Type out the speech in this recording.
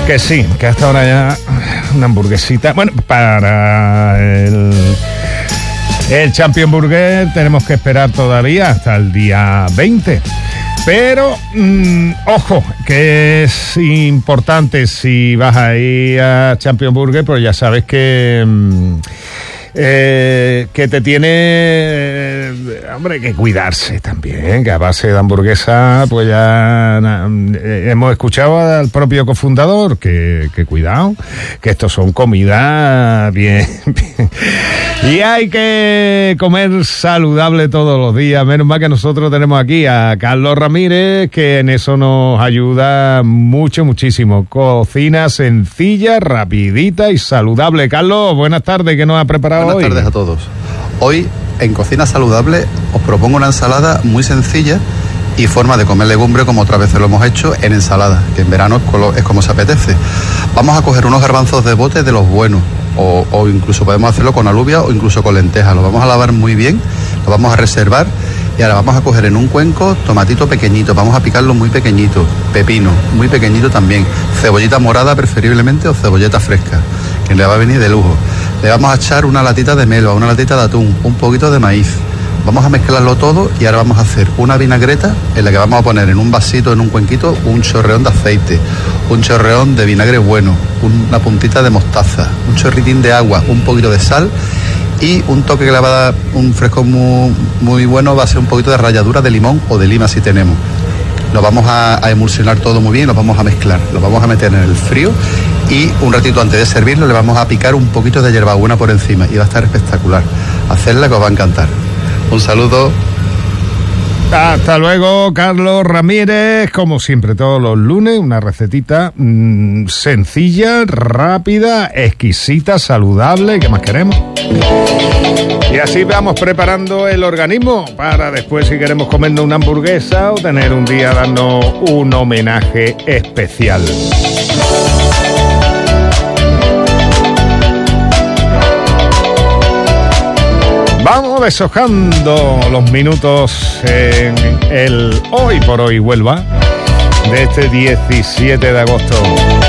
Que sí, que hasta ahora ya una hamburguesita. Bueno, para el Champion Burger tenemos que esperar todavía hasta el día 20. Pero, ojo, que es importante si vas a ir a Champion Burger, pues ya sabes que te tiene, hombre, que cuidarse también, que a base de hamburguesa, pues ya hemos escuchado al propio cofundador que cuidado, que estos son comidas bien. Y hay que comer saludable todos los días. Menos mal que nosotros tenemos aquí a Carlos Ramírez, que en eso nos ayuda muchísimo. Cocina sencilla, rapidita y saludable. Carlos, buenas tardes, ¿qué nos ha preparado hoy? Buenas tardes a todos. Hoy, en Cocina Saludable, os propongo una ensalada muy sencilla y forma de comer legumbre como otras veces lo hemos hecho en ensalada, que en verano es como se apetece. Vamos a coger unos garbanzos de bote de los buenos, o incluso podemos hacerlo con alubia o incluso con lentejas. Lo vamos a lavar muy bien, lo vamos a reservar y ahora vamos a coger en un cuenco tomatito pequeñito, vamos a picarlo muy pequeñito, pepino muy pequeñito también, cebollita morada preferiblemente o cebolleta fresca, que le va a venir de lujo. Le vamos a echar una latita de melva, una latita de atún, un poquito de maíz. Vamos a mezclarlo todo y ahora vamos a hacer una vinagreta en la que vamos a poner en un vasito, en un cuenquito, un chorreón de aceite, un chorreón de vinagre bueno, una puntita de mostaza, un chorritín de agua, un poquito de sal y un toque que le va a dar un fresco muy bueno, va a ser un poquito de ralladura de limón o de lima si tenemos. Lo vamos a emulsionar todo muy bien, lo vamos a mezclar, lo vamos a meter en el frío y un ratito antes de servirlo le vamos a picar un poquito de hierbabuena por encima y va a estar espectacular. Hacerla que os va a encantar. Un saludo. Hasta luego, Carlos Ramírez. Como siempre, todos los lunes, una recetita sencilla, rápida, exquisita, saludable. ¿Qué más queremos? Y así vamos preparando el organismo para después, si queremos comernos una hamburguesa o tener un día dando un homenaje especial. Vamos deshojando los minutos en el Hoy por Hoy Huelva de este 17 de agosto.